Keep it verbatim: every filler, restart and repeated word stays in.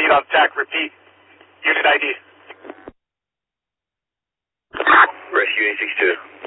lead on tack. Repeat. Unit I D. Rescue eight six two.